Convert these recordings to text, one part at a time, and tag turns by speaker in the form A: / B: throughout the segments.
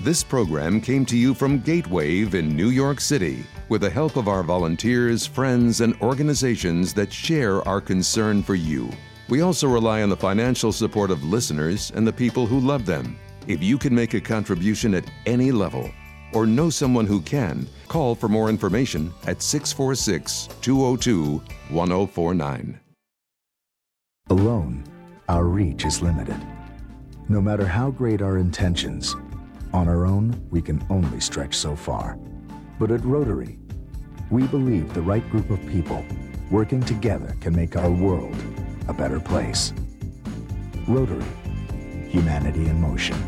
A: This program came to you from Gatewave in New York City with the help of our volunteers, friends, and organizations that share our concern for you. We also rely on the financial support of listeners and the people who love them. If you can make a contribution at any level or know someone who can, call for more information at 646-202-1049.
B: Alone, our reach is limited. No matter how great our intentions, on our own, we can only stretch so far. But at Rotary, we believe the right group of people working together can make our world a better place. Rotary, humanity in motion.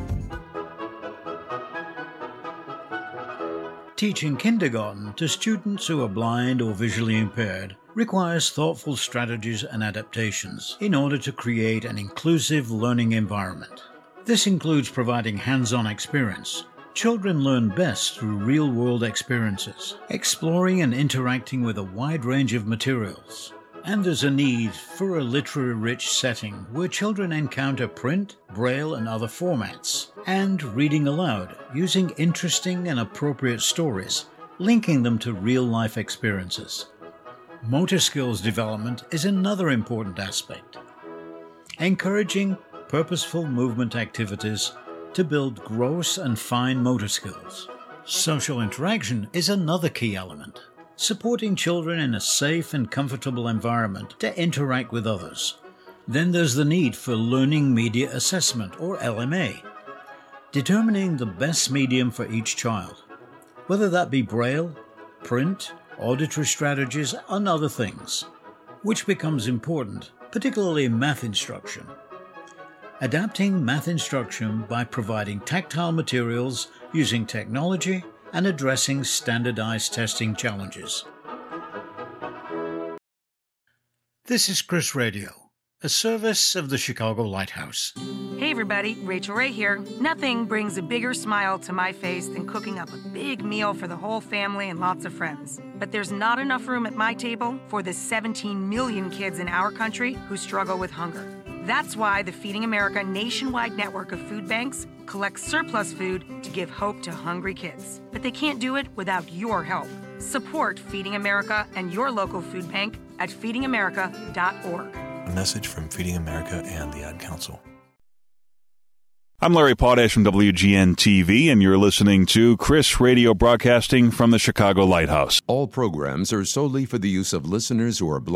C: Teaching kindergarten to students who are blind or visually impaired requires thoughtful strategies and adaptations in order to create an inclusive learning environment. This includes providing hands-on experience. Children learn best through real-world experiences, exploring and interacting with a wide range of materials. And there's a need for a literary-rich setting where children encounter print, braille, and other formats, and reading aloud using interesting and appropriate stories, linking them to real-life experiences. Motor skills development is another important aspect. Encouraging purposeful movement activities to build gross and fine motor skills. Social interaction is another key element, supporting children in a safe and comfortable environment to interact with others. Then there's the need for learning media assessment, or LMA, determining the best medium for each child, whether that be braille, print, auditory strategies, and other things, which becomes important, particularly in math instruction. Adapting math instruction by providing tactile materials, using technology, and addressing standardized testing challenges. This is Chris Radio, a service of the Chicago Lighthouse.
D: Hey everybody, Rachel Ray here. Nothing brings a bigger smile to my face than cooking up a big meal for the whole family and lots of friends. But there's not enough room at my table for the 17 million kids in our country who struggle with hunger. That's why the Feeding America nationwide network of food banks collects surplus food to give hope to hungry kids. But they can't do it without your help. Support Feeding America and your local food bank at feedingamerica.org.
E: A message from Feeding America and the Ad Council.
F: I'm Larry Potash from WGN-TV, and you're listening to Chris Radio, broadcasting from the Chicago Lighthouse.
A: All programs are solely for the use of listeners who are blind